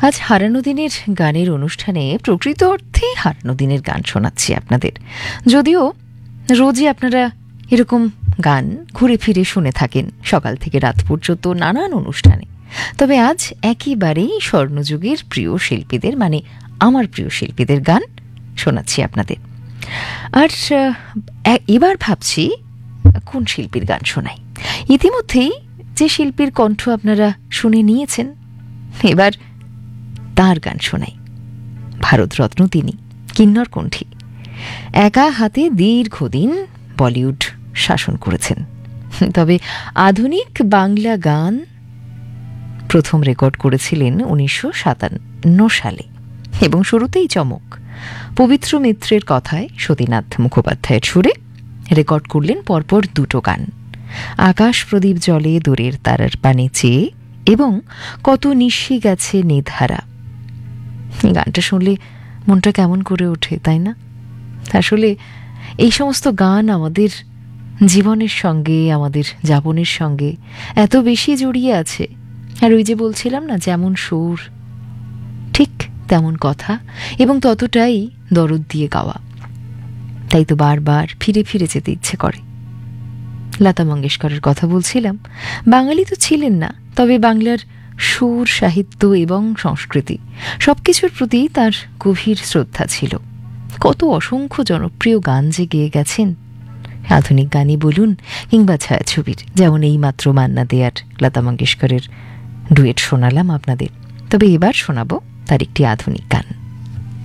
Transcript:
আজ হারানো দিনের গানের অনুষ্ঠানে প্রকৃত অর্থেই হারানো দিনের গান শোনাচ্ছি আপনাদের। যদিও রোজই আপনারা এরকম গান ঘুরে ফিরে শুনে থাকেন সকাল থেকে রাত পর্যন্ত নানান অনুষ্ঠানে, তবে আজ একেবারেই স্বর্ণযুগের প্রিয় শিল্পীদের, মানে আমার প্রিয় শিল্পীদের গান শোনাচ্ছি আপনাদের। আর এবার ভাবছি কোন শিল্পীর গান শোনাই। ইতিমধ্যেই যে শিল্পীর কণ্ঠ আপনারা শুনে নিয়েছেন, এবার তার গান শোনাই। ভারতরত্ন তিনি, কিন্নর কণ্ঠী, একা হাতে দীর্ঘদিন বলিউড শাসন করেছেন। তবে আধুনিক বাংলা গান প্রথম রেকর্ড করেছিলেন 1957 সালে, এবং শুরুতেই চমক। পবিত্র মিত্রের কথায় সতীনাথ মুখোপাধ্যায়ের সুরে রেকর্ড করলেন পরপর দুটো গান, আকাশ প্রদীপ জলে দূরের তারার পানে চেয়ে এবং কত নিশি গেছে নিধারা। গানটা শুনলে মনটা কেমন করে ওঠে, তাই না? আসলে এই সমস্ত গান আমাদের জীবনের সঙ্গে, আমাদের যাপনের সঙ্গে এত বেশি জড়িয়ে আছে। আর ওই যে বলছিলাম না, যেমন সুর ঠিক তেমন কথা, এবং ততটাই দরদ দিয়ে গাওয়া। তাই তো বারবার ফিরে ফিরে যেতে ইচ্ছে করে। লতা মঙ্গেশকরের কথা বলছিলাম। বাঙালি তো ছিলেন না, তবে বাংলার সুর, সাহিত্য এবং সংস্কৃতি সবকিছুর প্রতি তার গভীর শ্রদ্ধা ছিল। কত অসংখ্য জনপ্রিয় গান যে গেয়ে গেছেন, আধুনিক গানই বলুন কিংবা ছায়াছবির, যেমন এই মাত্র মান্না দে আর লতা মঙ্গেশকরের ডুয়েট শোনালাম আপনাদের। তবে এবার শোনাবো তার একটি আধুনিক গান।